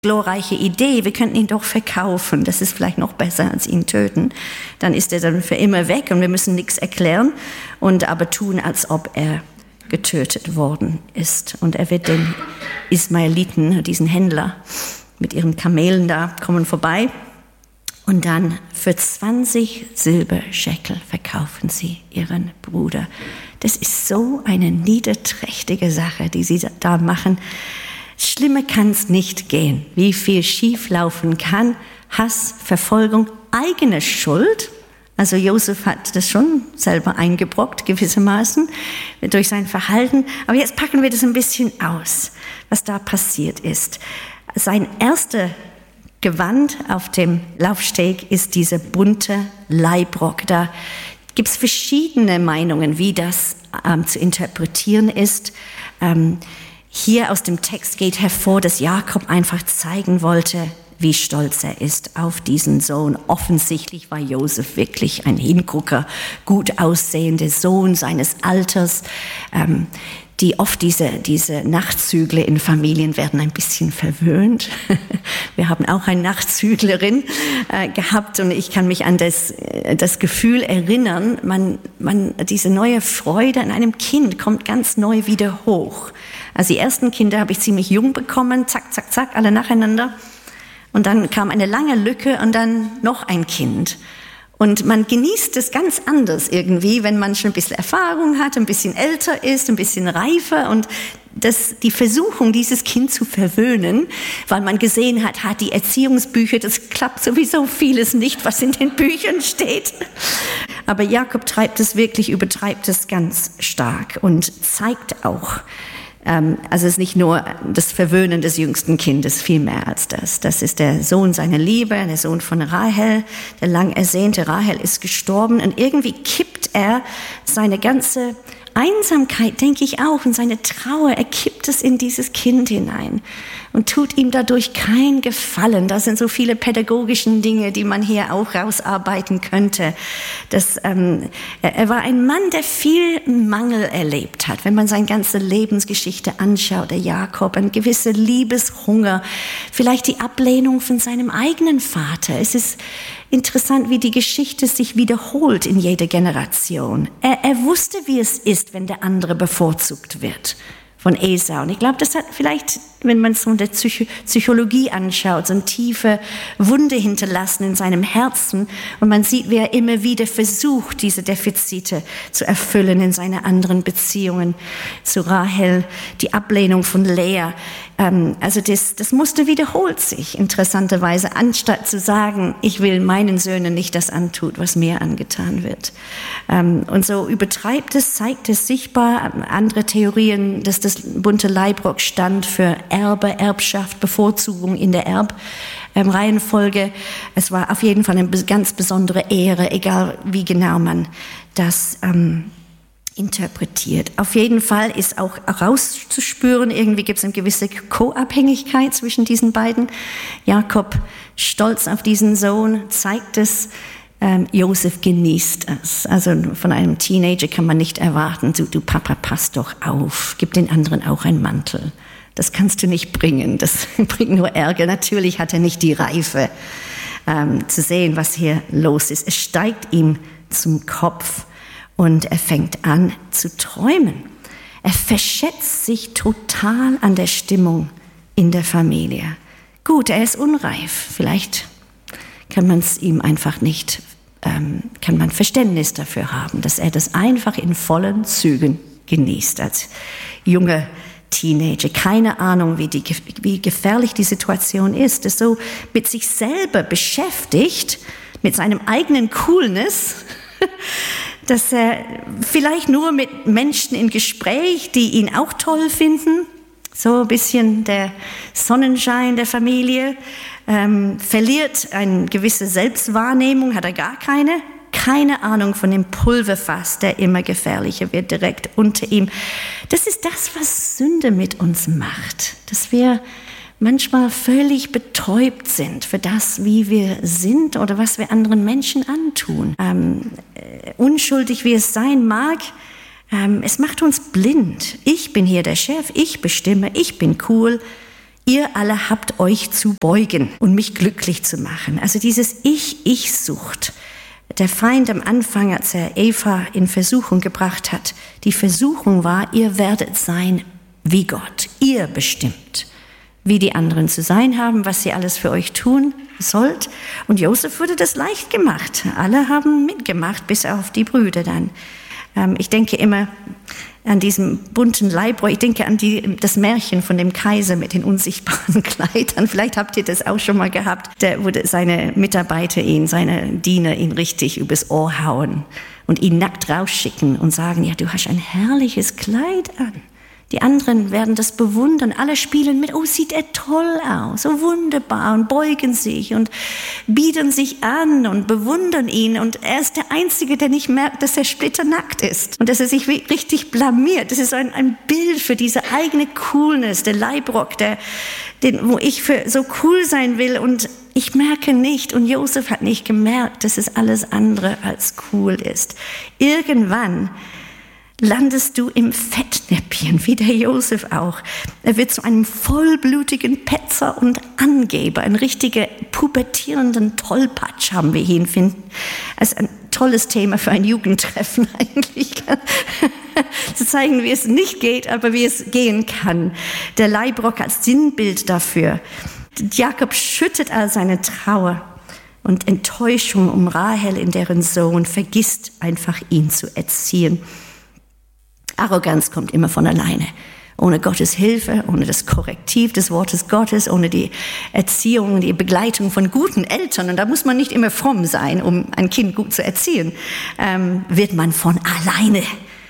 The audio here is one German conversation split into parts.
glorreiche Idee, wir könnten ihn doch verkaufen, das ist vielleicht noch besser als ihn töten. Dann ist er dann für immer weg und wir müssen nichts erklären und aber tun, als ob er getötet worden ist. Und er wird den Ismaeliten, diesen Händler mit ihren Kamelen da, kommen vorbei und dann für 20 Silberschekel verkaufen sie ihren Bruder. Das ist so eine niederträchtige Sache, die sie da machen. Schlimmer kann es nicht gehen. Wie viel schieflaufen kann, Hass, Verfolgung, eigene Schuld. Also Josef hat das schon selber eingebrockt, gewissermaßen, durch sein Verhalten. Aber jetzt packen wir das ein bisschen aus, was da passiert ist. Sein erster Gewand auf dem Laufsteg ist dieser bunte Leibrock. Da gibt es verschiedene Meinungen, wie das zu interpretieren ist. Hier aus dem Text geht hervor, dass Jakob einfach zeigen wollte, wie stolz er ist auf diesen Sohn. Offensichtlich war Josef wirklich ein Hingucker, gut aussehender Sohn seines Alters. Die oft diese Nachzügler in Familien werden ein bisschen verwöhnt. Wir haben auch eine Nachzüglerin gehabt und ich kann mich an das Gefühl erinnern, diese neue Freude an einem Kind kommt ganz neu wieder hoch. Also die ersten Kinder habe ich ziemlich jung bekommen, zack, zack, zack, alle nacheinander. Und dann kam eine lange Lücke und dann noch ein Kind. Und man genießt es ganz anders irgendwie, wenn man schon ein bisschen Erfahrung hat, ein bisschen älter ist, ein bisschen reifer und die Versuchung, dieses Kind zu verwöhnen, weil man gesehen hat, die Erziehungsbücher, das klappt sowieso vieles nicht, was in den Büchern steht. Aber Jakob übertreibt es ganz stark und zeigt auch, also es ist nicht nur das Verwöhnen des jüngsten Kindes, viel mehr als das. Das ist der Sohn seiner Liebe, der Sohn von Rahel, der lang ersehnte Rahel ist gestorben und irgendwie kippt er seine ganze Einsamkeit, denke ich auch, und seine Trauer, er kippt es in dieses Kind hinein und tut ihm dadurch kein Gefallen. Das sind so viele pädagogische Dinge, die man hier auch rausarbeiten könnte. Er war ein Mann, der viel Mangel erlebt hat. Wenn man seine ganze Lebensgeschichte anschaut, der Jakob, ein gewisser Liebeshunger, vielleicht die Ablehnung von seinem eigenen Vater. Es ist interessant, wie die Geschichte sich wiederholt in jeder Generation. Er wusste, wie es ist, wenn der andere bevorzugt wird von Esau. Und ich glaube, das hat vielleicht, wenn man es von der Psychologie anschaut, so eine tiefe Wunde hinterlassen in seinem Herzen. Und man sieht, wie er immer wieder versucht, diese Defizite zu erfüllen in seine anderen Beziehungen zu Rahel, die Ablehnung von Lea. Also das Muster wiederholt sich interessanterweise, anstatt zu sagen, ich will meinen Söhnen nicht das antun, was mir angetan wird. Und so übertreibt es, zeigt es sichtbar. Andere Theorien, dass das bunte Leibrock stand für Erbe, Erbschaft, Bevorzugung in der Erbreihenfolge. Es war auf jeden Fall eine ganz besondere Ehre, egal wie genau man das interpretiert. Auf jeden Fall ist auch rauszuspüren, irgendwie gibt es eine gewisse Co-Abhängigkeit zwischen diesen beiden. Jakob, stolz auf diesen Sohn, zeigt es, Josef genießt es. Also von einem Teenager kann man nicht erwarten, du Papa, pass doch auf, gib den anderen auch einen Mantel. Das kannst du nicht bringen, das bringt nur Ärger. Natürlich hat er nicht die Reife, zu sehen, was hier los ist. Es steigt ihm zum Kopf. Und er fängt an zu träumen. Er verschätzt sich total an der Stimmung in der Familie. Gut, er ist unreif. Vielleicht kann man es ihm einfach nicht, kann man Verständnis dafür haben, dass er das einfach in vollen Zügen genießt als junger Teenager. Keine Ahnung, wie gefährlich die Situation ist. Er ist so mit sich selber beschäftigt, mit seinem eigenen Coolness, dass er vielleicht nur mit Menschen in Gespräch, die ihn auch toll finden, so ein bisschen der Sonnenschein der Familie, verliert eine gewisse Selbstwahrnehmung, hat er gar keine Ahnung von dem Pulverfass, der immer gefährlicher wird, direkt unter ihm. Das ist das, was Sünde mit uns macht, dass wir manchmal völlig betäubt sind für das, wie wir sind oder was wir anderen Menschen antun. Unschuldig wie es sein mag, es macht uns blind. Ich bin hier der Chef, ich bestimme, ich bin cool, Ihr alle habt euch zu beugen und mich glücklich zu machen. Also dieses Ich-Ich-Sucht. Der Feind am Anfang, als er Eva in Versuchung gebracht hat, die Versuchung war, ihr werdet sein wie Gott. Ihr bestimmt, wie die anderen zu sein haben, was sie alles für euch tun sollt. Und Josef wurde das leicht gemacht. Alle haben mitgemacht, bis auf die Brüder dann. Ich denke immer an diesen bunten Leibrock. Ich denke an das Märchen von dem Kaiser mit den unsichtbaren Kleidern. Vielleicht habt ihr das auch schon mal gehabt. Da wurde seine Mitarbeiter seine Diener ihn richtig übers Ohr hauen und ihn nackt rausschicken und sagen, ja, du hast ein herrliches Kleid an. Die anderen werden das bewundern. Alle spielen mit, oh, sieht er toll aus, so wunderbar, und beugen sich und bieten sich an und bewundern ihn. Und er ist der Einzige, der nicht merkt, dass er splitternackt ist und dass er sich richtig blamiert. Das ist ein Bild für diese eigene Coolness, der Leibrock, wo ich für so cool sein will und ich merke nicht, und Josef hat nicht gemerkt, dass es alles andere als cool ist. Irgendwann landest du im Fettnäpfchen, wie der Josef auch. Er wird zu einem vollblutigen Petzer und Angeber, ein richtiger pubertierenden Tollpatsch, haben wir ihn finden. Also ein tolles Thema für ein Jugendtreffen eigentlich, zu zeigen, wie es nicht geht, aber wie es gehen kann. Der Leibrock als Sinnbild dafür. Jakob schüttet all seine Trauer und Enttäuschung um Rahel, in deren Sohn vergisst einfach, ihn zu erziehen. Arroganz kommt immer von alleine. Ohne Gottes Hilfe, ohne das Korrektiv des Wortes Gottes, ohne die Erziehung, die Begleitung von guten Eltern, und da muss man nicht immer fromm sein, um ein Kind gut zu erziehen, wird man von alleine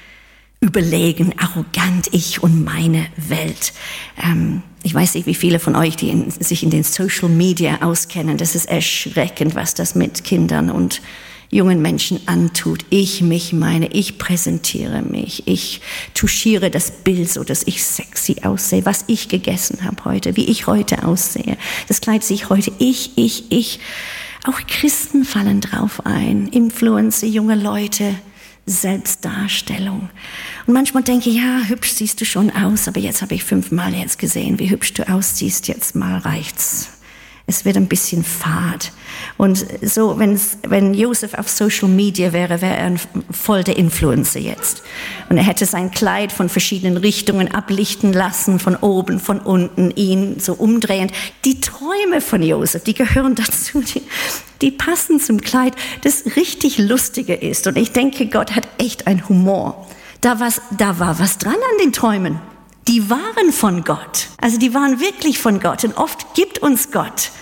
überlegen, arrogant, ich und meine Welt. Ich weiß nicht, wie viele von euch, die sich in den Social Media auskennen, das ist erschreckend, was das mit Kindern und jungen Menschen antut. Ich präsentiere mich, ich touchiere das Bild, so dass ich sexy aussehe, was ich gegessen habe heute, wie ich heute aussehe. Das Kleid sehe ich heute, ich. Auch Christen fallen drauf ein, Influencer, junge Leute, Selbstdarstellung. Und manchmal denke ich, ja, hübsch siehst du schon aus, aber jetzt habe ich 5-mal jetzt gesehen, wie hübsch du aussiehst, jetzt mal reicht's. Es wird ein bisschen fad. Und so, wenn Josef auf Social Media wäre er voll der Influencer jetzt. Und er hätte sein Kleid von verschiedenen Richtungen ablichten lassen, von oben, von unten, ihn so umdrehend. Die Träume von Josef, die gehören dazu, die passen zum Kleid, das richtig lustiger ist. Und ich denke, Gott hat echt einen Humor. Da war was dran an den Träumen. Die waren von Gott. Also die waren wirklich von Gott. Und oft gibt uns Gott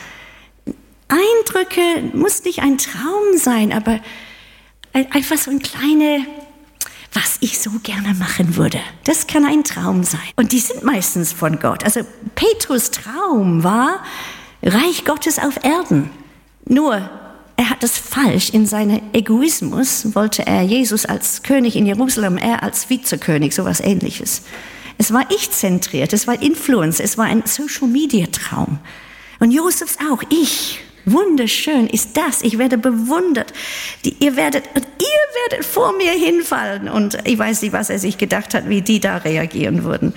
Eindrücke, muss nicht ein Traum sein, aber einfach so ein kleine, was ich so gerne machen würde. Das kann ein Traum sein. Und die sind meistens von Gott. Also Petrus' Traum war Reich Gottes auf Erden. Nur, er hat das falsch. In seinem Egoismus wollte er Jesus als König in Jerusalem, er als Vizekönig, sowas Ähnliches. Es war ich-zentriert, es war Influence, es war ein Social-Media-Traum. Und Josefs auch, wunderschön ist das, ich werde bewundert. Ihr werdet vor mir hinfallen. Und ich weiß nicht, was er sich gedacht hat, wie die da reagieren würden.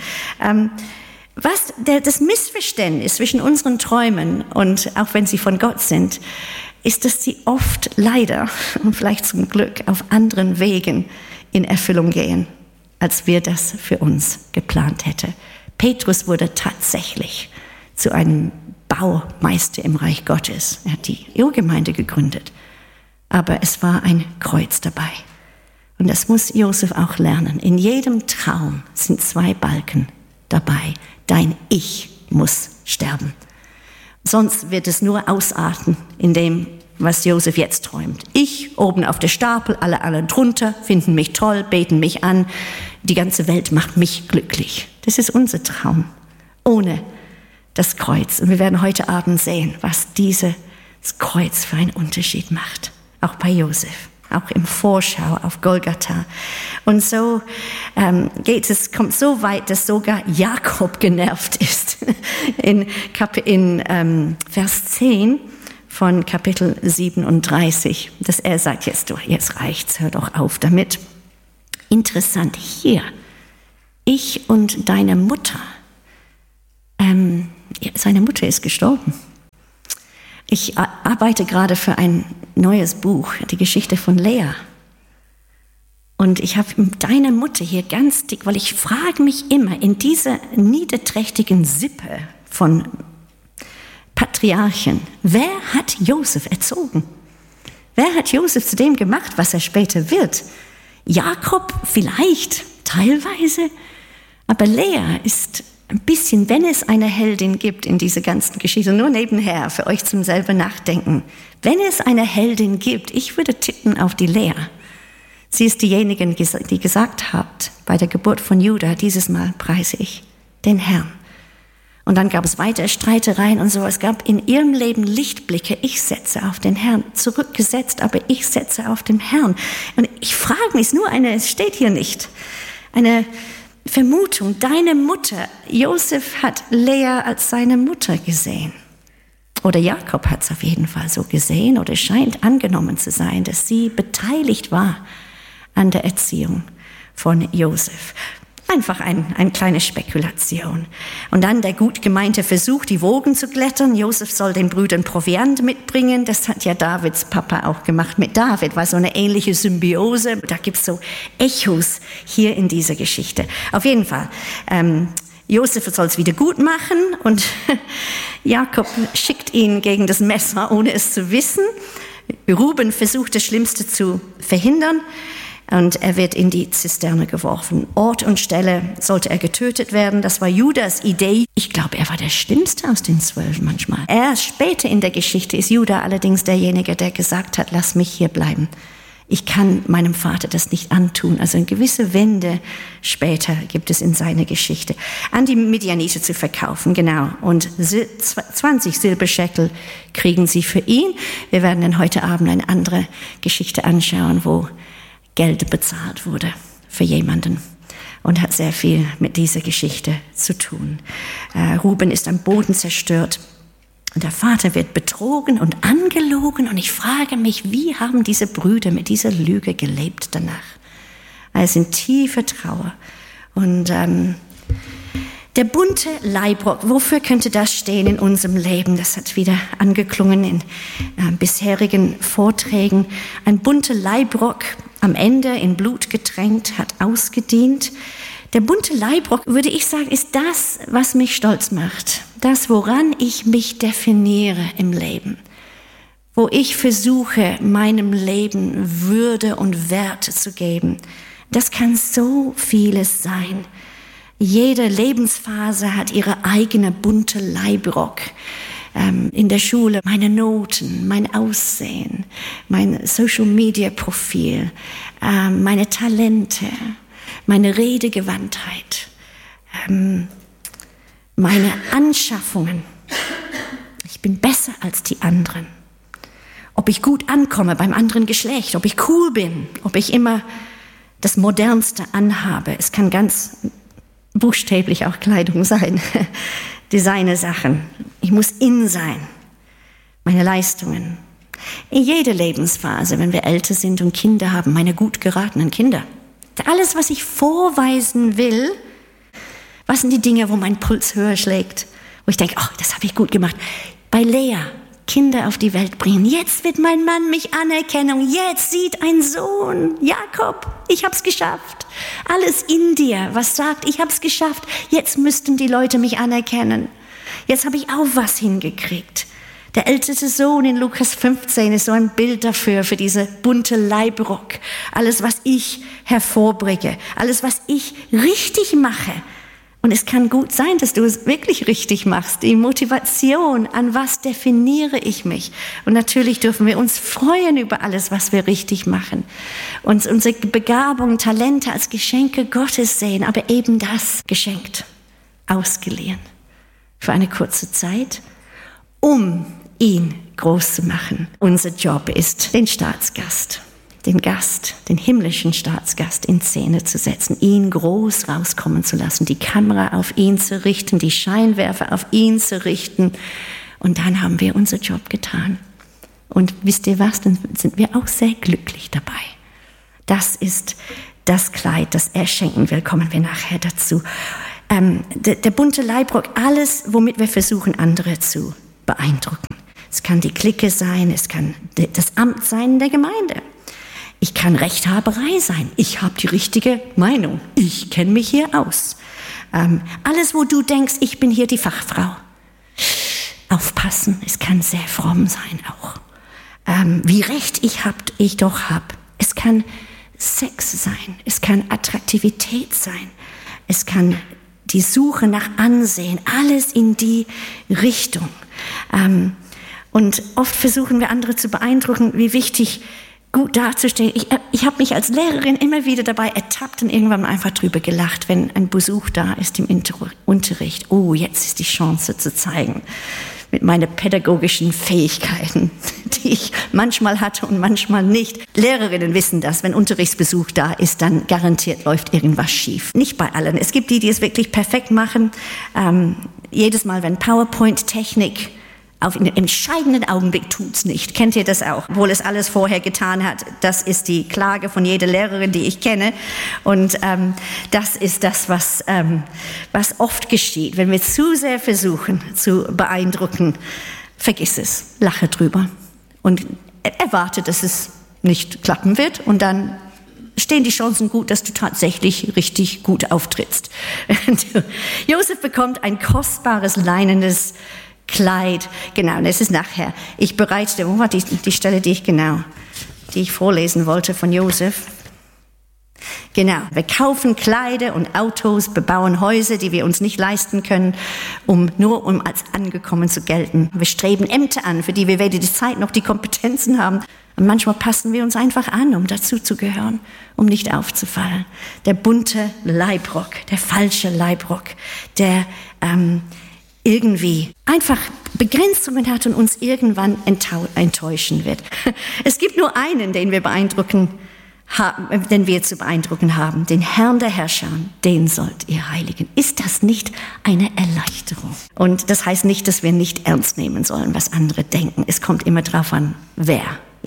Das Missverständnis zwischen unseren Träumen und auch wenn sie von Gott sind, ist, dass sie oft leider und vielleicht zum Glück auf anderen Wegen in Erfüllung gehen, als wir das für uns geplant hätten. Petrus wurde tatsächlich zu einem Baumeister im Reich Gottes. Er hat die Urgemeinde gegründet. Aber es war ein Kreuz dabei. Und das muss Josef auch lernen. In jedem Traum sind 2 Balken dabei. Dein Ich muss sterben. Sonst wird es nur ausarten in dem, was Josef jetzt träumt. Ich oben auf der Stapel, alle anderen drunter, finden mich toll, beten mich an. Die ganze Welt macht mich glücklich. Das ist unser Traum. Ohne das Kreuz. Und wir werden heute Abend sehen, was dieses Kreuz für einen Unterschied macht. Auch bei Josef. Auch im Vorschau auf Golgatha. Und so kommt so weit, dass sogar Jakob genervt ist. In Vers 10 von Kapitel 37, dass er sagt, jetzt reicht's, hör doch auf damit. Interessant hier, ich und deine Mutter. Seine Mutter ist gestorben. Ich arbeite gerade für ein neues Buch, die Geschichte von Lea. Und ich habe deine Mutter hier ganz dick, weil ich frage mich immer in dieser niederträchtigen Sippe von Patriarchen, wer hat Josef erzogen? Wer hat Josef zu dem gemacht, was er später wird? Jakob vielleicht, teilweise, aber Lea ist ein bisschen, wenn es eine Heldin gibt in dieser ganzen Geschichte, nur nebenher für euch zum selber Nachdenken, wenn es eine Heldin gibt, ich würde tippen auf die Lea. Sie ist diejenige, die gesagt hat, bei der Geburt von Judah, dieses Mal preise ich den Herrn. Und dann gab es weitere Streitereien und so. Es gab in ihrem Leben Lichtblicke. Ich setze auf den Herrn. Zurückgesetzt, aber ich setze auf den Herrn. Und ich frage mich, es steht hier nicht, eine Vermutung. Deine Mutter, Josef hat Lea als seine Mutter gesehen. Oder Jakob hat es auf jeden Fall so gesehen oder scheint angenommen zu sein, dass sie beteiligt war an der Erziehung von Josef. Einfach eine kleine Spekulation. Und dann der gut gemeinte Versuch, die Wogen zu glättern. Josef soll den Brüdern Proviant mitbringen. Das hat ja Davids Papa auch gemacht mit David. War so eine ähnliche Symbiose. Da gibt es so Echos hier in dieser Geschichte. Auf jeden Fall, Josef soll es wieder gut machen und Jakob schickt ihn gegen das Messer, ohne es zu wissen. Ruben versucht, das Schlimmste zu verhindern. Und er wird in die Zisterne geworfen. Ort und Stelle sollte er getötet werden. Das war Judas Idee. Ich glaube, er war der Schlimmste aus den 12 manchmal. Erst später in der Geschichte ist Judah allerdings derjenige, der gesagt hat, lass mich hier bleiben. Ich kann meinem Vater das nicht antun. Also eine gewisse Wende später gibt es in seiner Geschichte. An die Midianiter zu verkaufen, genau. Und 20 Silberscheckel kriegen sie für ihn. Wir werden dann heute Abend eine andere Geschichte anschauen, wo Geld bezahlt wurde für jemanden und hat sehr viel mit dieser Geschichte zu tun. Ruben ist am Boden zerstört und der Vater wird betrogen und angelogen und ich frage mich, wie haben diese Brüder mit dieser Lüge gelebt danach? Also in tiefer Trauer. Und der bunte Leibrock, wofür könnte das stehen in unserem Leben? Das hat wieder angeklungen in bisherigen Vorträgen. Ein bunter Leibrock, am Ende in Blut getränkt, hat ausgedient. Der bunte Leibrock, würde ich sagen, ist das, was mich stolz macht. Das, woran ich mich definiere im Leben. Wo ich versuche, meinem Leben Würde und Wert zu geben. Das kann so vieles sein. Jede Lebensphase hat ihre eigene bunte Leibrock. In der Schule meine Noten, mein Aussehen, mein Social-Media-Profil, meine Talente, meine Redegewandtheit, meine Anschaffungen. Ich bin besser als die anderen. Ob ich gut ankomme beim anderen Geschlecht, ob ich cool bin, ob ich immer das Modernste anhabe. Es kann ganz buchstäblich auch Kleidung sein, Designersachen. Ich muss in sein, meine Leistungen. In jeder Lebensphase, wenn wir älter sind und Kinder haben, meine gut geratenen Kinder. Alles, was ich vorweisen will, was sind die Dinge, wo mein Puls höher schlägt, wo ich denke, das habe ich gut gemacht. Bei Lea, Kinder auf die Welt bringen. Jetzt wird mein Mann mich anerkennen. Jetzt sieht ein Sohn, Jakob, ich habe es geschafft. Alles in dir, was sagt, ich habe es geschafft. Jetzt müssten die Leute mich anerkennen. Jetzt habe ich auch was hingekriegt. Der älteste Sohn in Lukas 15 ist so ein Bild dafür, für diese bunte Leibrock. Alles, was ich hervorbringe, alles, was ich richtig mache. Und es kann gut sein, dass du es wirklich richtig machst. Die Motivation, an was definiere ich mich? Und natürlich dürfen wir uns freuen über alles, was wir richtig machen. Und unsere Begabungen, Talente als Geschenke Gottes sehen, aber eben das geschenkt, ausgeliehen. Für eine kurze Zeit, um ihn groß zu machen. Unser Job ist, den Staatsgast, den himmlischen Staatsgast in Szene zu setzen, ihn groß rauskommen zu lassen, die Kamera auf ihn zu richten, die Scheinwerfer auf ihn zu richten. Und dann haben wir unser Job getan. Und wisst ihr was, dann sind wir auch sehr glücklich dabei. Das ist das Kleid, das er schenken will, kommen wir nachher dazu. der bunte Leibrock, alles, womit wir versuchen, andere zu beeindrucken. Es kann die Clique sein, es kann das Amt sein der Gemeinde. Ich kann Rechthaberei sein. Ich habe die richtige Meinung. Ich kenne mich hier aus. Alles, wo du denkst, ich bin hier die Fachfrau. Aufpassen, es kann sehr fromm sein auch. Wie recht ich doch habe. Es kann Sex sein, es kann Attraktivität sein, es kann die Suche nach Ansehen, alles in die Richtung. Und oft versuchen wir andere zu beeindrucken, wie wichtig, gut dazustehen. Ich habe mich als Lehrerin immer wieder dabei ertappt und irgendwann einfach drüber gelacht, wenn ein Besuch da ist im Unterricht. Oh, jetzt ist die Chance zu zeigen, mit meinen pädagogischen Fähigkeiten, die ich manchmal hatte und manchmal nicht. Lehrerinnen wissen das, wenn Unterrichtsbesuch da ist, dann garantiert läuft irgendwas schief. Nicht bei allen. Es gibt die es wirklich perfekt machen. Jedes Mal, wenn PowerPoint-Technik auf einen entscheidenden Augenblick tut's nicht. Kennt ihr das auch? Obwohl es alles vorher getan hat. Das ist die Klage von jeder Lehrerin, die ich kenne. Und das ist das, was oft geschieht. Wenn wir zu sehr versuchen zu beeindrucken, vergiss es, lache drüber und erwarte, dass es nicht klappen wird. Und dann stehen die Chancen gut, dass du tatsächlich richtig gut auftrittst. Josef bekommt ein kostbares, leinendes Kleid, genau, und es ist nachher. Ich bereite, wo war die Stelle, die ich vorlesen wollte von Josef? Genau, wir kaufen Kleider und Autos, bebauen Häuser, die wir uns nicht leisten können, nur um als angekommen zu gelten. Wir streben Ämter an, für die wir weder die Zeit noch die Kompetenzen haben. Und manchmal passen wir uns einfach an, um dazu zu gehören, um nicht aufzufallen. Der bunte Leibrock, der falsche Leibrock, der irgendwie einfach Begrenzungen hat und uns irgendwann enttäuschen wird. Es gibt nur einen, den wir zu beeindrucken haben, den Herrn der Herrscher, den sollt ihr heiligen. Ist das nicht eine Erleichterung? Und das heißt nicht, dass wir nicht ernst nehmen sollen, was andere denken. Es kommt immer darauf an, wer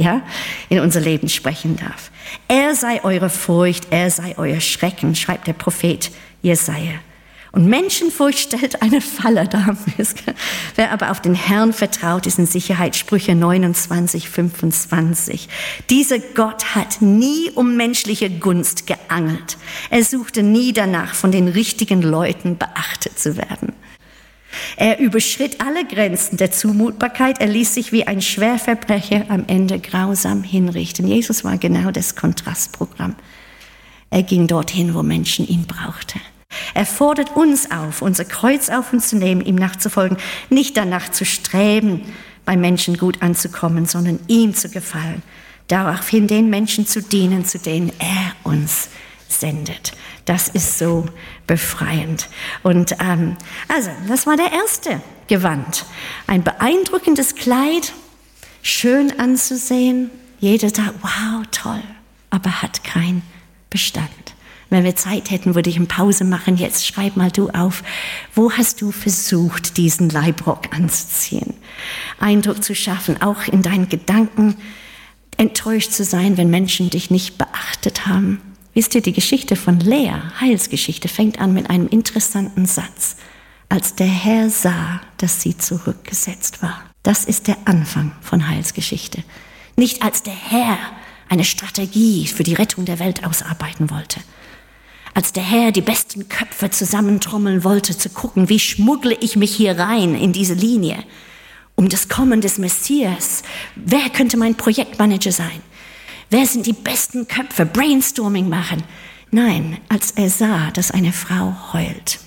in unser Leben sprechen darf. Er sei eure Furcht, er sei euer Schrecken, schreibt der Prophet Jesaja. Und Menschenfurcht stellt eine Falle dar. Wer aber auf den Herrn vertraut, ist in Sicherheit. Sprüche 29, 25. Dieser Gott hat nie um menschliche Gunst geangelt. Er suchte nie danach, von den richtigen Leuten beachtet zu werden. Er überschritt alle Grenzen der Zumutbarkeit. Er ließ sich wie ein Schwerverbrecher am Ende grausam hinrichten. Jesus war genau das Kontrastprogramm. Er ging dorthin, wo Menschen ihn brauchten. Er fordert uns auf, unser Kreuz auf uns zu nehmen, ihm nachzufolgen, nicht danach zu streben, bei Menschen gut anzukommen, sondern ihm zu gefallen, daraufhin den Menschen zu dienen, zu denen er uns sendet. Das ist so befreiend. Und also, das war der erste Gewand. Ein beeindruckendes Kleid, schön anzusehen. Jeder sagt, wow, toll, aber hat keinen Bestand. Wenn wir Zeit hätten, würde ich eine Pause machen. Jetzt schreib mal du auf, wo hast du versucht, diesen Leibrock anzuziehen? Eindruck zu schaffen, auch in deinen Gedanken enttäuscht zu sein, wenn Menschen dich nicht beachtet haben. Wisst ihr, die Geschichte von Lea, Heilsgeschichte, fängt an mit einem interessanten Satz. Als der Herr sah, dass sie zurückgesetzt war. Das ist der Anfang von Heilsgeschichte. Nicht als der Herr eine Strategie für die Rettung der Welt ausarbeiten wollte. Als der Herr die besten Köpfe zusammentrommeln wollte, zu gucken, wie schmuggle ich mich hier rein in diese Linie, um das Kommen des Messias. Wer könnte mein Projektmanager sein? Wer sind die besten Köpfe? Brainstorming machen. Nein, als er sah, dass eine Frau heult,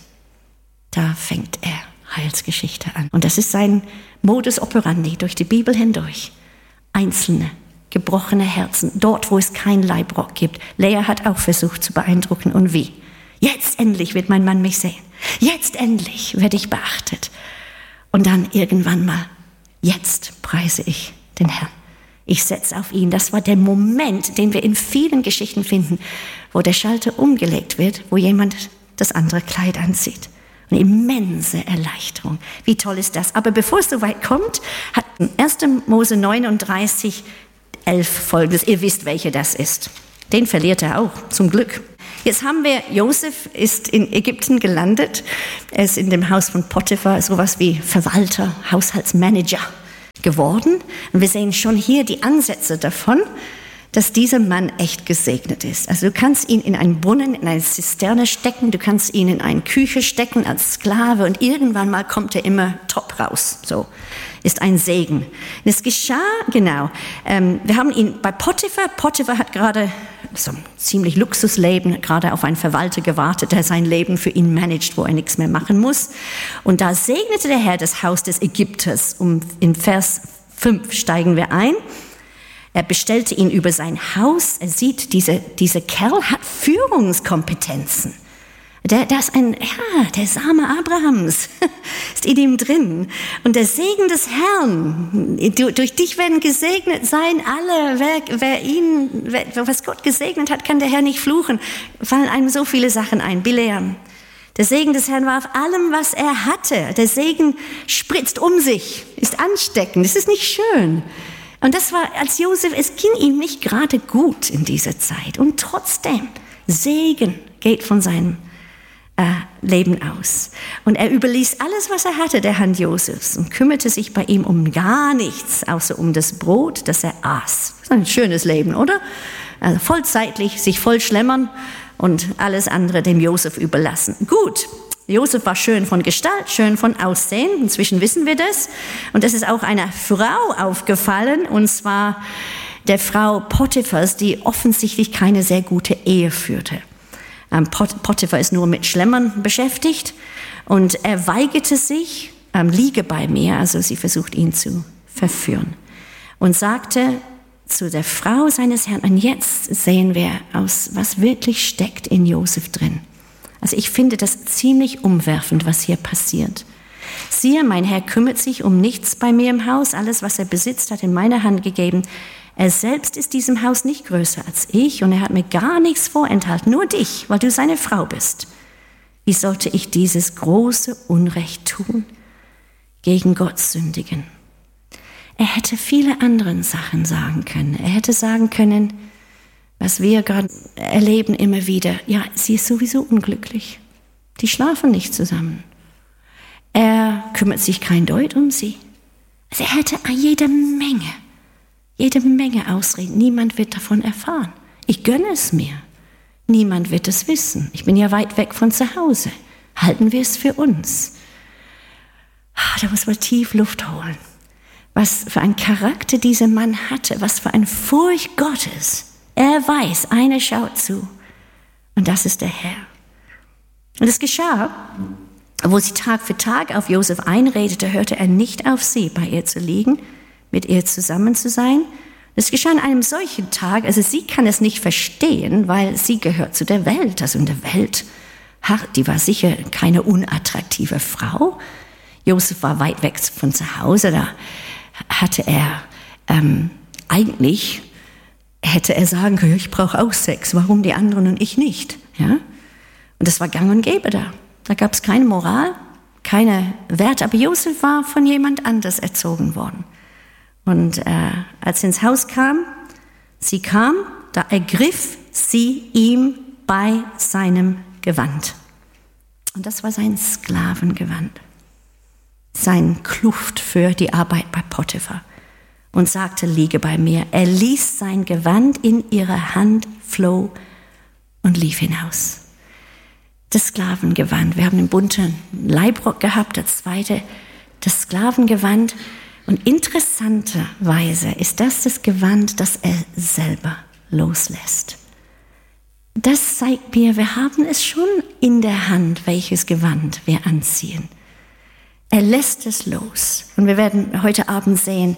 da fängt er Heilsgeschichte an. Und das ist sein Modus operandi durch die Bibel hindurch. Einzelne gebrochene Herzen, dort, wo es keinen Leibrock gibt. Lea hat auch versucht zu beeindrucken. Und wie? Jetzt endlich wird mein Mann mich sehen. Jetzt endlich werde ich beachtet. Und dann irgendwann mal, jetzt preise ich den Herrn. Ich setze auf ihn. Das war der Moment, den wir in vielen Geschichten finden, wo der Schalter umgelegt wird, wo jemand das andere Kleid anzieht. Eine immense Erleichterung. Wie toll ist das? Aber bevor es so weit kommt, hat 1. Mose 39, 11 Folgendes. Ihr wisst, welche das ist. Den verliert er auch, zum Glück. Jetzt haben wir, Josef ist in Ägypten gelandet. Er ist in dem Haus von Potiphar, sowas wie Verwalter, Haushaltsmanager geworden. Und wir sehen schon hier die Ansätze davon, dass dieser Mann echt gesegnet ist. Also du kannst ihn in einen Brunnen, in eine Zisterne stecken, du kannst ihn in eine Küche stecken als Sklave und irgendwann mal kommt er immer top raus. So, ist ein Segen. Und es geschah, genau, wir haben ihn bei Potiphar. Potiphar hat gerade so ein ziemlich Luxusleben, gerade auf einen Verwalter gewartet, der sein Leben für ihn managt, wo er nichts mehr machen muss. Und da segnete der Herr das Haus des Ägypters. In Vers 5 steigen wir ein. Er bestellte ihn über sein Haus. Er sieht, dieser Kerl hat Führungskompetenzen. Der ist der Same Abrahams ist in ihm drin. Und der Segen des Herrn, durch dich werden gesegnet sein alle. Was Gott gesegnet hat, kann der Herr nicht fluchen. Fallen einem so viele Sachen ein. Bileam. Der Segen des Herrn war auf allem, was er hatte. Der Segen spritzt um sich, ist ansteckend. Das ist nicht schön. Und das war, als Josef, es ging ihm nicht gerade gut in dieser Zeit. Und trotzdem, Segen geht von seinem Leben aus. Und er überließ alles, was er hatte, der Hand Josefs und kümmerte sich bei ihm um gar nichts, außer um das Brot, das er aß. Das ist ein schönes Leben, oder? Also vollzeitlich, sich voll schlemmern und alles andere dem Josef überlassen. Gut. Josef war schön von Gestalt, schön von Aussehen. Inzwischen wissen wir das. Und das ist auch einer Frau aufgefallen, und zwar der Frau Potiphars, die offensichtlich keine sehr gute Ehe führte. Potiphar ist nur mit Schlemmern beschäftigt und er weigerte sich, liege bei mir, also sie versucht ihn zu verführen. Und sagte zu der Frau seines Herrn, und jetzt sehen wir aus, was wirklich steckt in Josef drin. Also ich finde das ziemlich umwerfend, was hier passiert. Siehe, mein Herr kümmert sich um nichts bei mir im Haus. Alles, was er besitzt, hat in meine Hand gegeben. Er selbst ist diesem Haus nicht größer als ich und er hat mir gar nichts vorenthalten, nur dich, weil du seine Frau bist. Wie sollte ich dieses große Unrecht tun? Gegen Gott sündigen. Er hätte viele andere Sachen sagen können. Er hätte sagen können, was wir gerade erleben immer wieder, ja, sie ist sowieso unglücklich. Die schlafen nicht zusammen. Er kümmert sich kein Deut um sie. Also er hätte jede Menge Ausreden. Niemand wird davon erfahren. Ich gönne es mir. Niemand wird es wissen. Ich bin ja weit weg von zu Hause. Halten wir es für uns. Da muss man tief Luft holen. Was für ein Charakter dieser Mann hatte, was für ein Furcht Gottes. Er weiß, einer schaut zu und das ist der Herr. Und es geschah, wo sie Tag für Tag auf Josef einredete, hörte er nicht auf sie, bei ihr zu liegen, mit ihr zusammen zu sein. Es geschah an einem solchen Tag, also sie kann es nicht verstehen, weil sie gehört zu der Welt. Also in der Welt, die war sicher keine unattraktive Frau. Josef war weit weg von zu Hause, da hatte er eigentlich... hätte er sagen können, ich brauche auch Sex, warum die anderen und ich nicht? Ja? Und das war gang und gäbe da. Da gab es keine Moral, keine Werte. Aber Josef war von jemand anders erzogen worden. Und als sie ins Haus kam, sie kam, da ergriff sie ihm bei seinem Gewand. Und das war sein Sklavengewand. Sein Kluft für die Arbeit bei Potiphar. Und sagte, liege bei mir. Er ließ sein Gewand in ihre Hand, floh und lief hinaus. Das Sklavengewand. Wir haben einen bunten Leibrock gehabt, das zweite, das Sklavengewand. Und interessanterweise ist das Gewand, das er selber loslässt. Das zeigt mir, wir haben es schon in der Hand, welches Gewand wir anziehen. Er lässt es los. Und wir werden heute Abend sehen,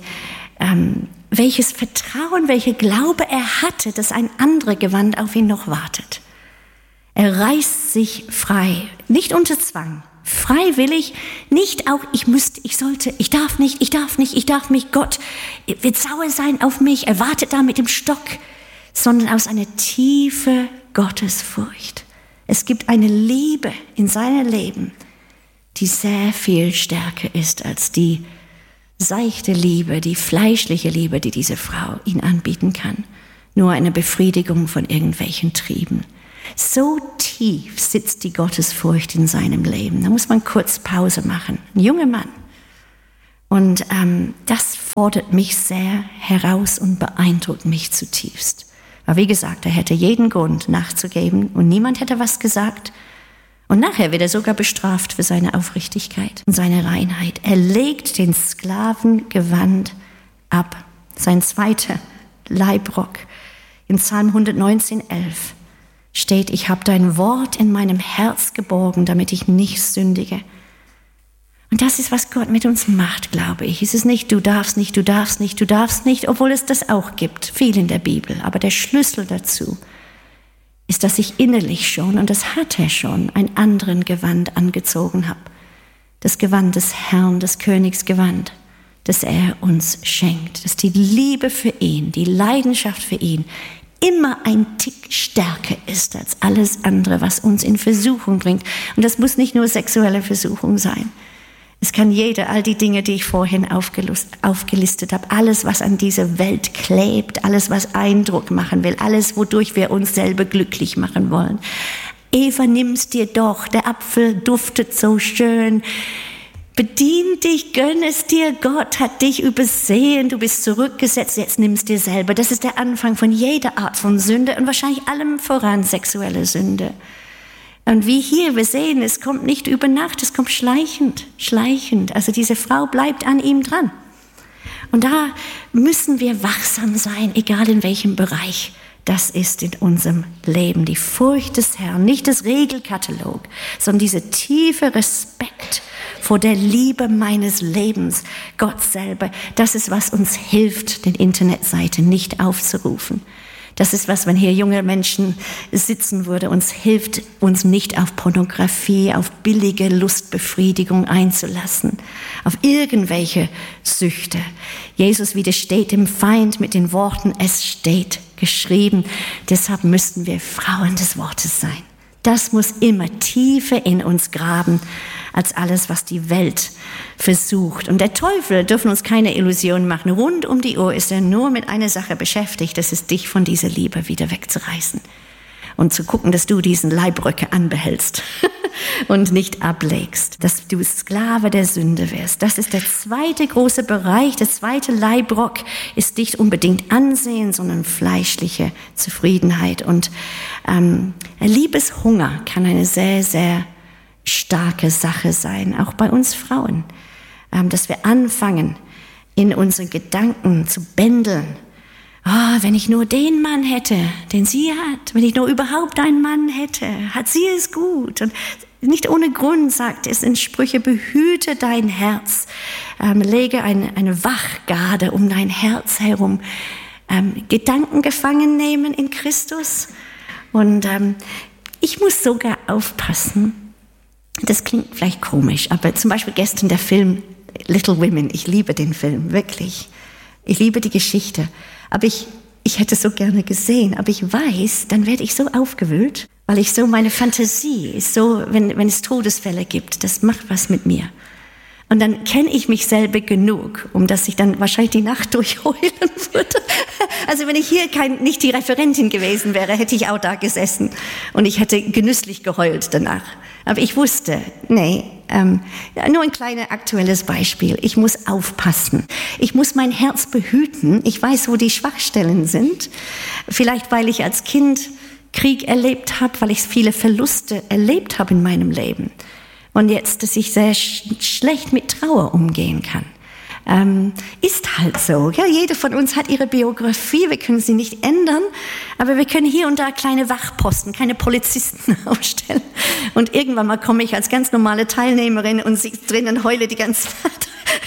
welches Vertrauen, welcher Glaube er hatte, dass ein anderes Gewand auf ihn noch wartet. Er reißt sich frei, nicht unter Zwang, freiwillig, nicht auch, ich darf nicht, Gott wird sauer sein auf mich, er wartet da mit dem Stock, sondern aus einer tiefen Gottesfurcht. Es gibt eine Liebe in seinem Leben, die sehr viel stärker ist als die seichte Liebe, die fleischliche Liebe, die diese Frau ihn anbieten kann. Nur eine Befriedigung von irgendwelchen Trieben. So tief sitzt die Gottesfurcht in seinem Leben. Da muss man kurz Pause machen. Ein junger Mann. Und das fordert mich sehr heraus und beeindruckt mich zutiefst. Aber wie gesagt, er hätte jeden Grund nachzugeben und niemand hätte was gesagt. Und nachher wird er sogar bestraft für seine Aufrichtigkeit und seine Reinheit. Er legt den Sklavengewand ab. Sein zweiter Leibrock. In Psalm 119,11 steht, ich habe dein Wort in meinem Herz geborgen, damit ich nicht sündige. Und das ist, was Gott mit uns macht, glaube ich. Es ist nicht, du darfst nicht, du darfst nicht, du darfst nicht, obwohl es das auch gibt, viel in der Bibel. Aber der Schlüssel dazu ist, dass ich innerlich schon, und das hat er schon, einen anderen Gewand angezogen habe. Das Gewand des Herrn, des Königsgewand, das er uns schenkt. Dass die Liebe für ihn, die Leidenschaft für ihn immer ein Tick stärker ist als alles andere, was uns in Versuchung bringt. Und das muss nicht nur sexuelle Versuchung sein. Es kann all die Dinge, die ich vorhin aufgelistet habe, alles, was an dieser Welt klebt, alles, was Eindruck machen will, alles, wodurch wir uns selber glücklich machen wollen. Eva, nimm's dir doch, der Apfel duftet so schön. Bedien dich, gönn es dir, Gott hat dich übersehen, du bist zurückgesetzt, jetzt nimm's dir selber. Das ist der Anfang von jeder Art von Sünde und wahrscheinlich allem voran sexuelle Sünde. Und wie hier, wir sehen, es kommt nicht über Nacht, es kommt schleichend. Also diese Frau bleibt an ihm dran. Und da müssen wir wachsam sein, egal in welchem Bereich das ist in unserem Leben. Die Furcht des Herrn, nicht das Regelkatalog, sondern dieser tiefe Respekt vor der Liebe meines Lebens, Gott selber. Das ist, was uns hilft, den Internetseiten nicht aufzurufen. Das ist was, wenn hier junge Menschen sitzen würde, uns hilft, uns nicht auf Pornografie, auf billige Lustbefriedigung einzulassen, auf irgendwelche Süchte. Jesus widersteht dem Feind mit den Worten, es steht geschrieben. Deshalb müssten wir Frauen des Wortes sein. Das muss immer tiefer in uns graben als alles, was die Welt versucht. Und der Teufel dürfen uns keine Illusionen machen. Rund um die Uhr ist er nur mit einer Sache beschäftigt, das ist dich von dieser Liebe wieder wegzureißen. Und zu gucken, dass du diesen Leibröcke anbehältst und nicht ablegst, dass du Sklave der Sünde wirst. Das ist der zweite große Bereich. Der zweite Leibrock ist nicht unbedingt Ansehen, sondern fleischliche Zufriedenheit. Und Liebeshunger kann eine sehr, sehr starke Sache sein, auch bei uns Frauen, dass wir anfangen, in unseren Gedanken zu bändeln. Wenn ich nur den Mann hätte, den sie hat, wenn ich nur überhaupt einen Mann hätte, hat sie es gut. Und nicht ohne Grund sagt es in Sprüche, behüte dein Herz, lege eine Wachgarde um dein Herz herum, Gedanken gefangen nehmen in Christus. Und ich muss sogar aufpassen, das klingt vielleicht komisch, aber zum Beispiel gestern der Film Little Women, ich liebe den Film, wirklich. Ich liebe die Geschichte, aber ich hätte es so gerne gesehen, aber ich weiß, dann werde ich so aufgewühlt, weil ich so meine Fantasie ist so, wenn es Todesfälle gibt, das macht was mit mir. Und dann kenne ich mich selber genug, um dass ich dann wahrscheinlich die Nacht durchheulen würde. Also wenn ich hier nicht die Referentin gewesen wäre, hätte ich auch da gesessen und ich hätte genüsslich geheult danach. Aber ich wusste, nur ein kleines aktuelles Beispiel. Ich muss aufpassen. Ich muss mein Herz behüten. Ich weiß, wo die Schwachstellen sind. Vielleicht, weil ich als Kind Krieg erlebt habe, weil ich viele Verluste erlebt habe in meinem Leben. Und jetzt, dass ich sehr schlecht mit Trauer umgehen kann. Ist halt so. Ja, jede von uns hat ihre Biografie, wir können sie nicht ändern, aber wir können hier und da kleine Wachposten, keine Polizisten aufstellen. Und irgendwann mal komme ich als ganz normale Teilnehmerin und sitze drin und heule die ganze Zeit.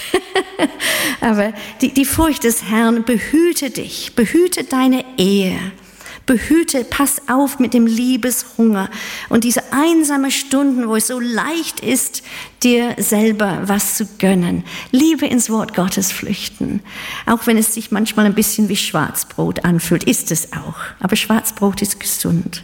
Aber die Furcht des Herrn, behüte dich, behüte deine Ehe. Behüte, pass auf mit dem Liebeshunger und diese einsame Stunden, wo es so leicht ist, dir selber was zu gönnen. Liebe ins Wort Gottes flüchten. Auch wenn es sich manchmal ein bisschen wie Schwarzbrot anfühlt, ist es auch. Aber Schwarzbrot ist gesund.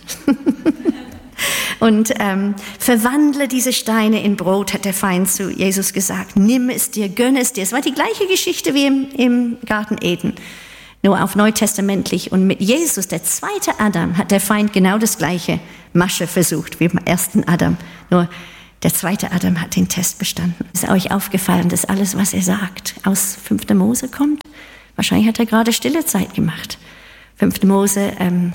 Und verwandle diese Steine in Brot, hat der Feind zu Jesus gesagt. Nimm es dir, gönne es dir. Es war die gleiche Geschichte wie im Garten Eden. Nur auf neutestamentlich und mit Jesus, der zweite Adam, hat der Feind genau das Gleiche Masche versucht, wie beim ersten Adam. Nur der zweite Adam hat den Test bestanden. Ist euch aufgefallen, dass alles, was er sagt, aus 5. Mose kommt? Wahrscheinlich hat er gerade stille Zeit gemacht. 5. Mose,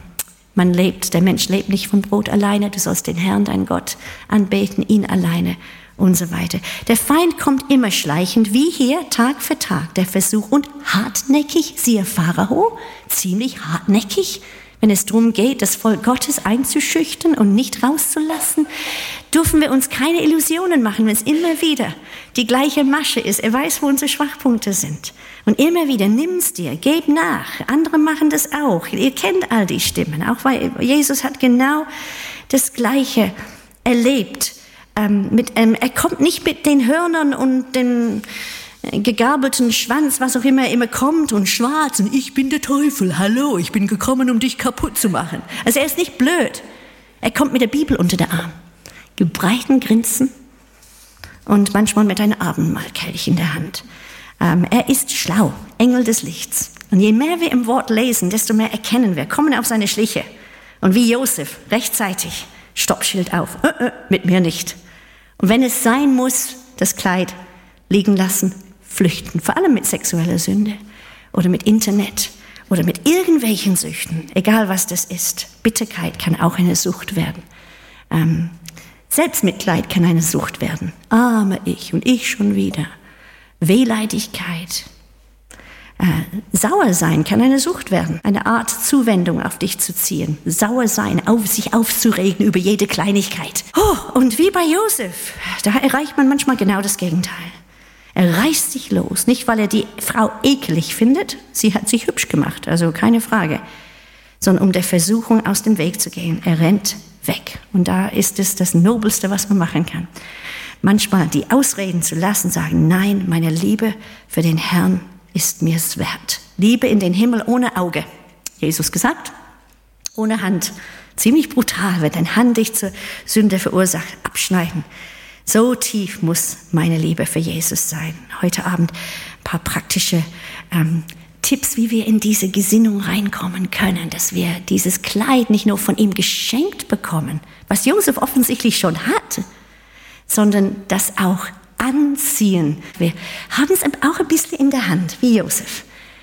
der Mensch lebt nicht von Brot alleine, du sollst den Herrn, deinen Gott, anbeten, ihn alleine und so weiter. Der Feind kommt immer schleichend, wie hier, Tag für Tag, der Versuch, und hartnäckig, siehe Pharao, ziemlich hartnäckig, wenn es darum geht, das Volk Gottes einzuschüchtern und nicht rauszulassen, dürfen wir uns keine Illusionen machen, wenn es immer wieder die gleiche Masche ist. Er weiß, wo unsere Schwachpunkte sind. Und immer wieder, nimm's dir, gib nach. Andere machen das auch. Ihr kennt all die Stimmen. Auch weil Jesus hat genau das Gleiche erlebt. Er kommt nicht mit den Hörnern und dem gegabelten Schwanz, was auch immer kommt, und schwarz, und ich bin der Teufel, hallo, ich bin gekommen, um dich kaputt zu machen. Also er ist nicht blöd. Er kommt mit der Bibel unter der Arm, gebreiten Grinsen und manchmal mit einem Abendmahlkelch in der Hand. Er ist schlau, Engel des Lichts. Und je mehr wir im Wort lesen, desto mehr erkennen wir, kommen auf seine Schliche. Und wie Josef, rechtzeitig, Stoppschild auf, mit mir nicht. Und wenn es sein muss, das Kleid liegen lassen, flüchten, vor allem mit sexueller Sünde oder mit Internet oder mit irgendwelchen Süchten, egal was das ist. Bitterkeit kann auch eine Sucht werden. Selbstmitleid kann eine Sucht werden. Arme ich und ich schon wieder. Wehleidigkeit. Sauer sein kann eine Sucht werden, eine Art Zuwendung auf dich zu ziehen. Sauer sein, sich aufzuregen über jede Kleinigkeit. Und wie bei Josef, da erreicht man manchmal genau das Gegenteil. Er reißt sich los, nicht weil er die Frau ekelig findet, sie hat sich hübsch gemacht, also keine Frage, sondern um der Versuchung aus dem Weg zu gehen. Er rennt weg. Und da ist es das Nobelste, was man machen kann. Manchmal die Ausreden zu lassen, sagen, nein, meine Liebe für den Herrn ist mir's wert. Liebe in den Himmel ohne Auge. Jesus gesagt, ohne Hand. Ziemlich brutal, wenn deine Hand dich zur Sünde verursacht, abschneiden. So tief muss meine Liebe für Jesus sein. Heute Abend ein paar praktische Tipps, wie wir in diese Gesinnung reinkommen können, dass wir dieses Kleid nicht nur von ihm geschenkt bekommen, was Josef offensichtlich schon hat, sondern das auch anziehen. Wir haben es auch ein bisschen in der Hand, wie Josef,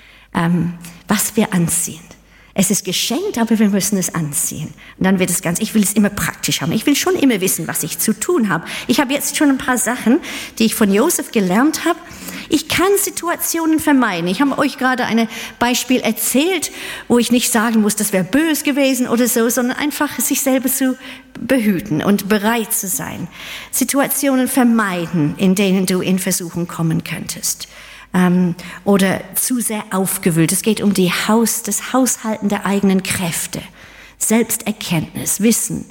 was wir anziehen. Es ist geschenkt, aber wir müssen es anziehen. Und dann wird es ich will es immer praktisch haben. Ich will schon immer wissen, was ich zu tun habe. Ich habe jetzt schon ein paar Sachen, die ich von Josef gelernt habe. Ich kann Situationen vermeiden. Ich habe euch gerade ein Beispiel erzählt, wo ich nicht sagen muss, das wäre böse gewesen oder so, sondern einfach sich selber zu behüten und bereit zu sein. Situationen vermeiden, in denen du in Versuchung kommen könntest. Oder zu sehr aufgewühlt. Es geht um das Haushalten der eigenen Kräfte, Selbsterkenntnis, Wissen.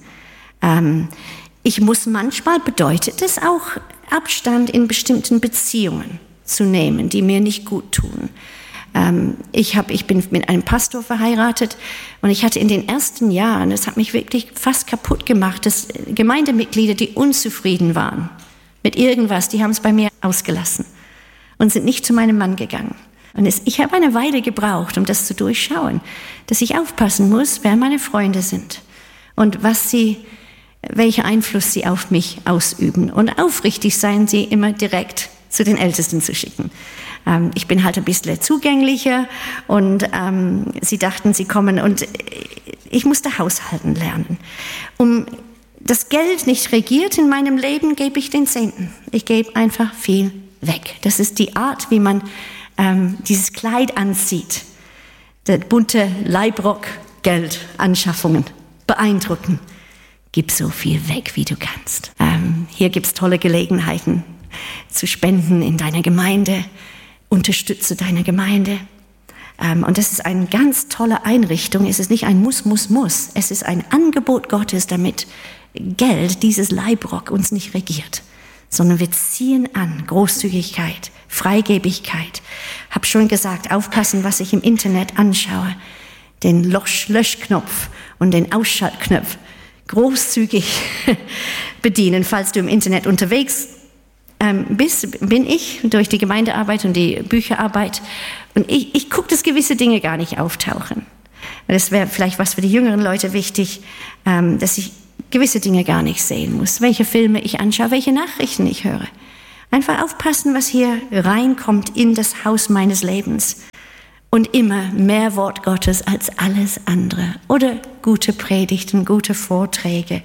Manchmal bedeutet es auch, Abstand in bestimmten Beziehungen zu nehmen, die mir nicht gut tun. Ich bin mit einem Pastor verheiratet und ich hatte in den ersten Jahren, das hat mich wirklich fast kaputt gemacht, dass Gemeindemitglieder, die unzufrieden waren mit irgendwas, die haben es bei mir ausgelassen und sind nicht zu meinem Mann gegangen. Und ich habe eine Weile gebraucht, um das zu durchschauen, dass ich aufpassen muss, wer meine Freunde sind und welchen Einfluss sie auf mich ausüben. Und aufrichtig sein, sie immer direkt zu den Ältesten zu schicken. Ich bin halt ein bisschen zugänglicher und sie dachten, sie kommen und ich musste haushalten lernen. Um das Geld nicht regiert in meinem Leben, gebe ich den Zehnten. Ich gebe einfach viel weg. Das ist die Art, wie man dieses Kleid anzieht. Der bunte Leibrock, Geld, Anschaffungen, beeindrucken. Gib so viel weg, wie du kannst. Hier gibt's tolle Gelegenheiten zu spenden in deiner Gemeinde. Unterstütze deine Gemeinde. Und das ist eine ganz tolle Einrichtung. Es ist nicht ein Muss. Es ist ein Angebot Gottes, damit Geld, dieses Leibrock, uns nicht regiert. Sondern wir ziehen an Großzügigkeit, Freigebigkeit. Hab schon gesagt, aufpassen, was ich im Internet anschaue. Den Löschknopf und den Ausschaltknopf großzügig bedienen. Falls du im Internet unterwegs bin ich durch die Gemeindearbeit und die Bücherarbeit und ich gucke, dass gewisse Dinge gar nicht auftauchen. Das wäre vielleicht was für die jüngeren Leute wichtig, dass ich gewisse Dinge gar nicht sehen muss, welche Filme ich anschaue, welche Nachrichten ich höre. Einfach aufpassen, was hier reinkommt in das Haus meines Lebens. Und immer mehr Wort Gottes als alles andere. Oder gute Predigten, gute Vorträge.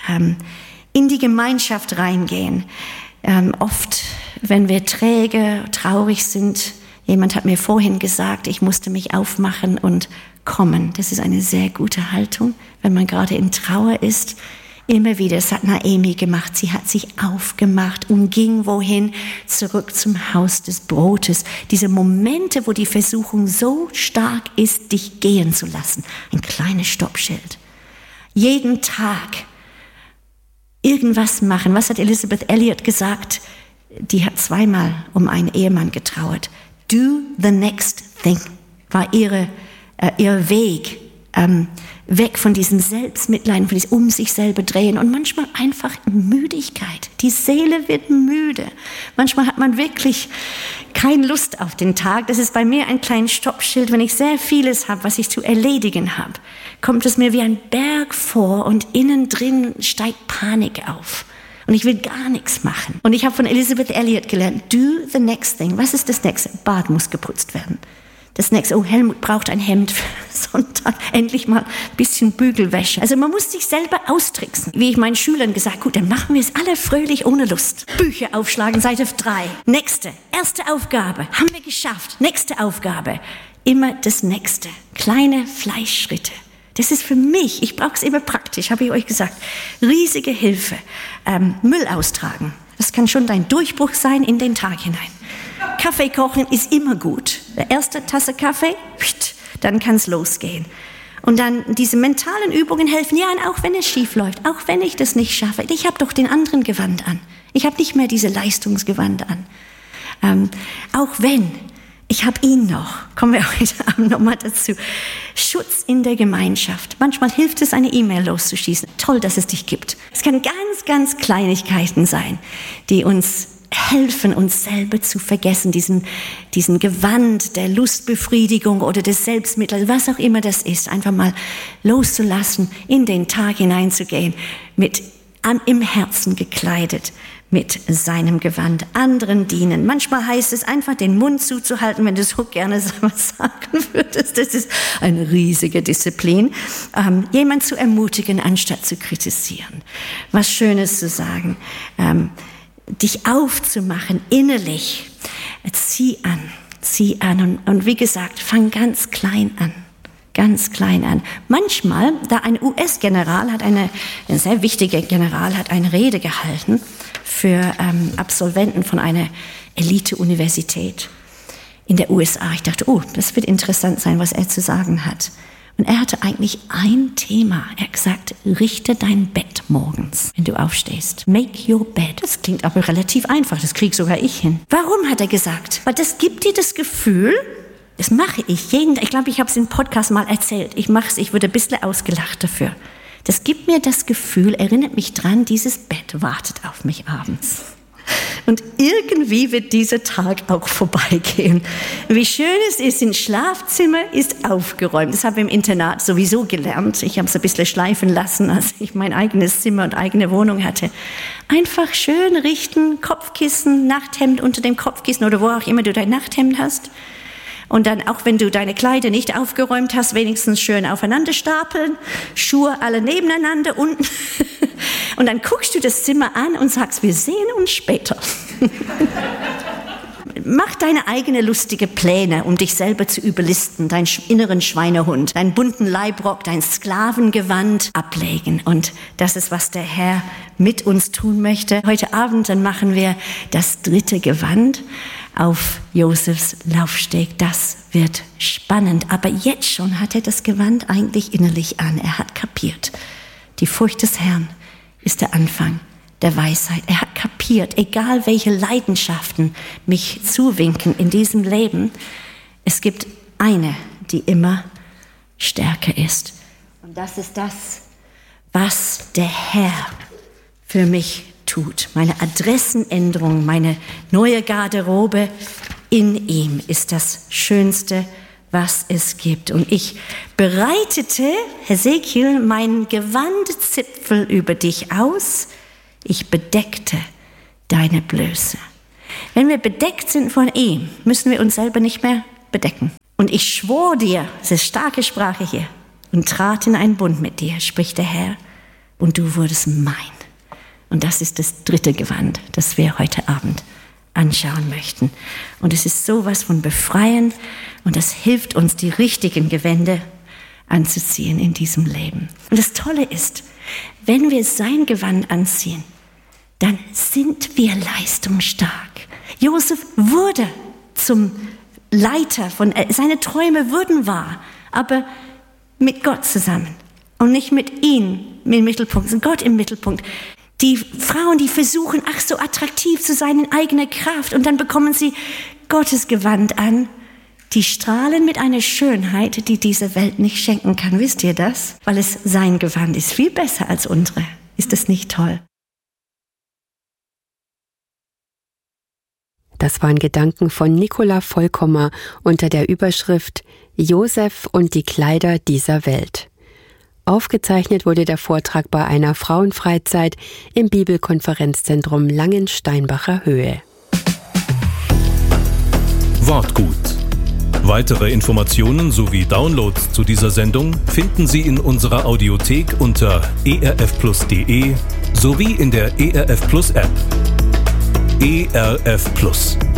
In die Gemeinschaft reingehen. Oft, wenn wir träge, traurig sind, jemand hat mir vorhin gesagt, ich musste mich aufmachen und kommen. Das ist eine sehr gute Haltung, wenn man gerade in Trauer ist. Immer wieder, das hat Naomi gemacht, sie hat sich aufgemacht und ging wohin? Zurück zum Haus des Brotes. Diese Momente, wo die Versuchung so stark ist, dich gehen zu lassen. Ein kleines Stoppschild. Jeden Tag irgendwas machen. Was hat Elisabeth Elliot gesagt? Die hat zweimal um einen Ehemann getrauert. Do the next thing war ihr Weg. Weg von diesem Selbstmitleid, von diesem um sich selber drehen und manchmal einfach Müdigkeit. Die Seele wird müde. Manchmal hat man wirklich keine Lust auf den Tag. Das ist bei mir ein kleines Stoppschild. Wenn ich sehr vieles habe, was ich zu erledigen habe, kommt es mir wie ein Berg vor und innen drin steigt Panik auf. Und ich will gar nichts machen. Und ich habe von Elisabeth Elliot gelernt, do the next thing. Was ist das nächste? Bad muss geputzt werden. Das nächste, oh, Helmut braucht ein Hemd für Sonntag, endlich mal ein bisschen Bügelwäsche. Also man muss sich selber austricksen. Wie ich meinen Schülern gesagt, gut, dann machen wir es alle fröhlich ohne Lust. Bücher aufschlagen, Seite 3. Nächste, erste Aufgabe, haben wir geschafft. Nächste Aufgabe, immer das Nächste. Kleine Fleißschritte. Das ist für mich, ich brauche es immer praktisch, habe ich euch gesagt, riesige Hilfe. Müll austragen, das kann schon dein Durchbruch sein in den Tag hinein. Kaffee kochen ist immer gut. Die erste Tasse Kaffee, dann kann es losgehen. Und dann diese mentalen Übungen helfen, ja, und auch wenn es schief läuft, auch wenn ich das nicht schaffe. Ich habe doch den anderen Gewand an. Ich habe nicht mehr diese Leistungsgewand an. Auch wenn, ich habe ihn noch. Kommen wir heute Abend nochmal dazu. Schutz in der Gemeinschaft. Manchmal hilft es, eine E-Mail loszuschießen. Toll, dass es dich gibt. Es kann ganz, ganz Kleinigkeiten sein, die uns helfen, uns selber zu vergessen, diesen Gewand der Lustbefriedigung oder des Selbstmitleids, was auch immer das ist, einfach mal loszulassen, in den Tag hineinzugehen, im Herzen gekleidet mit seinem Gewand, anderen dienen. Manchmal heißt es einfach, den Mund zuzuhalten, wenn du so gerne was sagen würdest. Das ist eine riesige Disziplin. Jemand zu ermutigen, anstatt zu kritisieren. Was Schönes zu sagen. Dich aufzumachen, innerlich, zieh an. Und wie gesagt, fang ganz klein an. Manchmal, da ein US-General ein sehr wichtiger General hat eine Rede gehalten für Absolventen von einer Elite-Universität in der USA. Ich dachte, das wird interessant sein, was er zu sagen hat. Und er hatte eigentlich ein Thema. Er hat gesagt, richte dein Bett morgens, wenn du aufstehst. Make your bed. Das klingt aber relativ einfach, das kriege sogar ich hin. Warum hat er gesagt? Weil das gibt dir das Gefühl, das mache ich ich glaube, ich habe es im Podcast mal erzählt. Ich mache es, ich wurde ein bisschen ausgelacht dafür. Das gibt mir das Gefühl, erinnert mich dran, dieses Bett wartet auf mich abends. Und irgendwie wird dieser Tag auch vorbeigehen. Wie schön es ist, ein Schlafzimmer ist aufgeräumt. Das habe ich im Internat sowieso gelernt. Ich habe es ein bisschen schleifen lassen, als ich mein eigenes Zimmer und eigene Wohnung hatte. Einfach schön richten, Kopfkissen, Nachthemd unter dem Kopfkissen oder wo auch immer du dein Nachthemd hast. Und dann, auch wenn du deine Kleider nicht aufgeräumt hast, wenigstens schön aufeinander stapeln, Schuhe alle nebeneinander unten. Und dann guckst du das Zimmer an und sagst, wir sehen uns später. Mach deine eigenen lustige Pläne, um dich selber zu überlisten, deinen inneren Schweinehund, deinen bunten Leibrock, dein Sklavengewand ablegen. Und das ist, was der Herr mit uns tun möchte. Heute Abend dann machen wir das 3. Gewand auf Josefs Laufsteg. Das wird spannend. Aber jetzt schon hat er das Gewand eigentlich innerlich an. Er hat kapiert. Die Furcht des Herrn ist der Anfang der Weisheit. Er hat kapiert, egal welche Leidenschaften mich zuwinken in diesem Leben, es gibt eine, die immer stärker ist. Und das ist das, was der Herr für mich tut. Meine Adressenänderung, meine neue Garderobe in ihm ist das Schönste, was es gibt. Und ich breitete, Hesekiel, meinen Gewandzipfel über dich aus. Ich bedeckte deine Blöße. Wenn wir bedeckt sind von ihm, müssen wir uns selber nicht mehr bedecken. Und ich schwor dir, das ist starke Sprache hier, und trat in einen Bund mit dir, spricht der Herr, und du wurdest mein. Und das ist das dritte Gewand, das wir heute Abend anschauen möchten. Und es ist sowas von befreiend und das hilft uns, die richtigen Gewänder anzuziehen in diesem Leben. Und das Tolle ist, wenn wir sein Gewand anziehen, dann sind wir leistungsstark. Josef wurde zum Leiter von, seine Träume wurden wahr, aber mit Gott zusammen und nicht mit ihm im Mittelpunkt, sind Gott im Mittelpunkt. Die Frauen, die versuchen, ach so attraktiv zu sein in eigener Kraft und dann bekommen sie Gottes Gewand an. Die strahlen mit einer Schönheit, die diese Welt nicht schenken kann. Wisst ihr das? Weil es sein Gewand ist, viel besser als unsere. Ist das nicht toll? Das waren Gedanken von Nicola Vollkommer unter der Überschrift Josef und die Kleider dieser Welt. Aufgezeichnet wurde der Vortrag bei einer Frauenfreizeit im Bibelkonferenzzentrum Langensteinbacher Höhe. Wortgut. Weitere Informationen sowie Downloads zu dieser Sendung finden Sie in unserer Audiothek unter erfplus.de sowie in der ERF Plus App. ERF Plus.